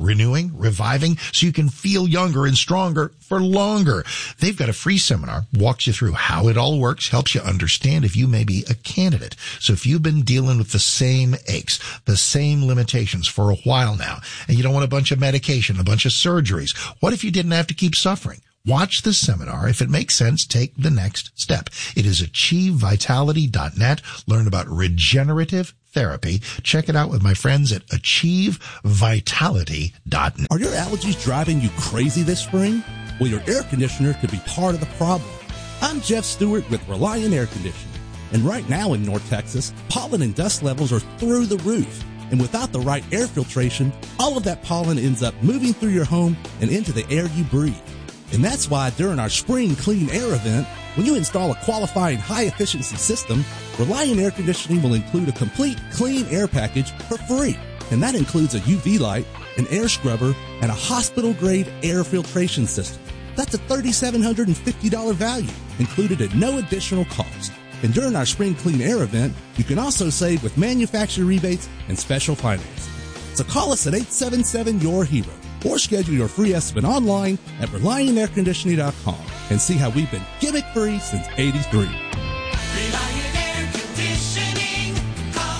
renewing, reviving, so you can feel younger and stronger for longer. They've got a free seminar, walks you through how it all works, helps you understand if you may be a candidate. So if you've been dealing with the same aches, the same limitations for a while now, and you don't want a bunch of medication, a bunch of surgeries, what if you didn't have to keep suffering? Watch the seminar. If it makes sense, take the next step. It is achievevitality.net. Learn about regenerative therapy. Check it out with my friends at achievevitality.net. Are your allergies driving you crazy this spring? Well, your air conditioner could be part of the problem. I'm Jeff Stewart with Reliant Air Conditioning. And right now in North Texas, pollen and dust levels are through the roof. And without the right air filtration, all of that pollen ends up moving through your home and into the air you breathe. And that's why during our Spring Clean Air event, when you install a qualifying high-efficiency system, Reliant Air Conditioning will include a complete clean air package for free. And that includes a UV light, an air scrubber, and a hospital-grade air filtration system. That's a $3,750 value, included at no additional cost. And during our Spring Clean Air event, you can also save with manufacturer rebates and special financing. So call us at 877-YOUR-HERO. Or schedule your free estimate online at ReliantAirConditioning.com and see how we've been gimmick-free since '83. Reliant Air Conditioning. Call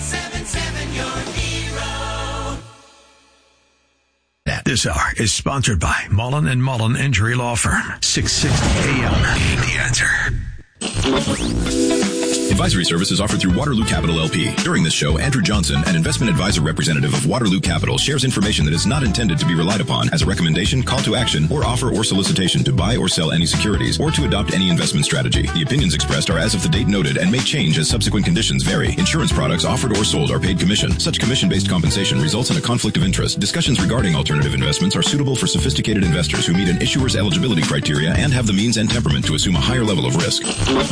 877-YOUR-HERO. This hour is sponsored by Mullen & Mullen Injury Law Firm. 660 AM. The Answer. Advisory services offered through Waterloo Capital LP. During this show, Andrew Johnson, an investment advisor representative of Waterloo Capital, shares information that is not intended to be relied upon as a recommendation, call to action, or offer or solicitation to buy or sell any securities or to adopt any investment strategy. The opinions expressed are as of the date noted and may change as subsequent conditions vary. Insurance products offered or sold are paid commission. Such commission-based compensation results in a conflict of interest. Discussions regarding alternative investments are suitable for sophisticated investors who meet an issuer's eligibility criteria and have the means and temperament to assume a higher level of risk.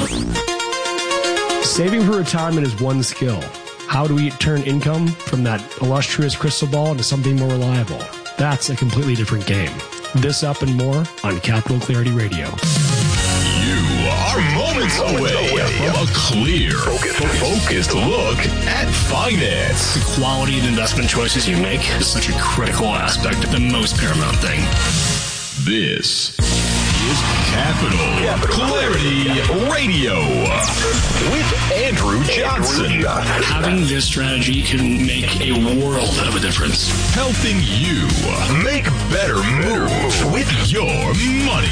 Saving for retirement is one skill. How do we turn income from that illustrious crystal ball into something more reliable? That's a completely different game. This up and more on Capital Clarity Radio. You are moments away from a clear, focused look at finance. The quality of investment choices you make is such a critical aspect, the most paramount thing. This is Capital Clarity Radio with Andrew Johnson. Having this strategy can make a world of a difference. Helping you make better moves with your money.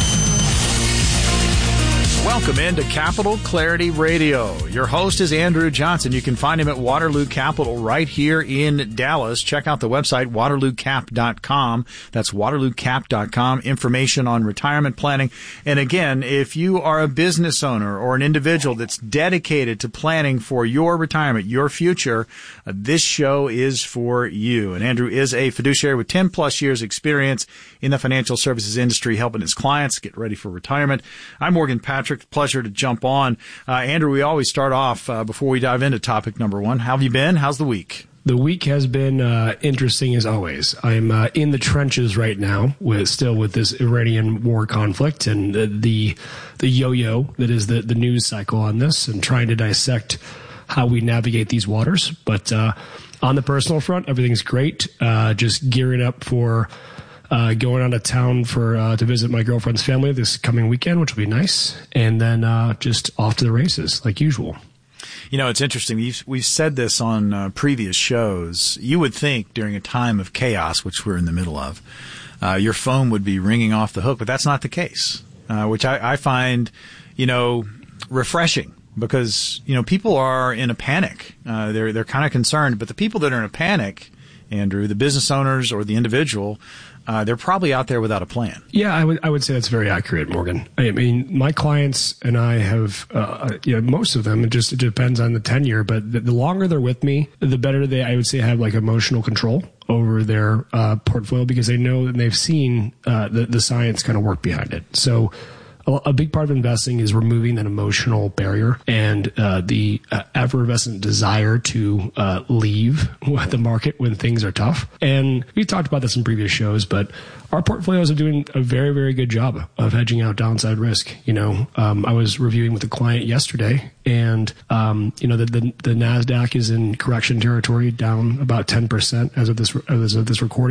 Welcome into Capital Clarity Radio. Your host is Andrew Johnson. You can find him at Waterloo Capital right here in Dallas. Check out the website, waterloocap.com. That's waterloocap.com. Information on retirement planning. And again, if you are a business owner or an individual that's dedicated to planning for your retirement, your future, this show is for you. And Andrew is a fiduciary with 10 plus years experience in the financial services industry, helping his clients get ready for retirement. I'm Morgan Patrick. Pleasure to jump on. Andrew, we always start off before we dive into topic number one. How have you been? How's the week? The week has been interesting as always. I'm in the trenches right now with this Iranian war conflict and the yo-yo that is the news cycle on this, and trying to dissect how we navigate these waters. But on the personal front, everything's great. Just gearing up for going out of town to visit my girlfriend's family this coming weekend, which will be nice. And then just off to the races, like usual. You know, it's interesting. We've said this on previous shows. You would think during a time of chaos, which we're in the middle of, your phone would be ringing off the hook, but that's not the case, which I find, refreshing. Because, people are in a panic. They're kind of concerned. But the people that are in a panic, Andrew, the business owners or the individual, they're probably out there without a plan. Yeah, I would say that's very accurate, Morgan. I mean, my clients and I have, most of them, it depends on the tenure, but the longer they're with me, the better I would say, have like emotional control over their portfolio, because they know and they've seen the science kind of work behind it. So a big part of investing is removing that emotional barrier and the effervescent desire to leave the market when things are tough. And we talked about this in previous shows, but our portfolios are doing a very, very good job of hedging out downside risk. I was reviewing with a client yesterday, and the NASDAQ is in correction territory, down about 10% as of this recording.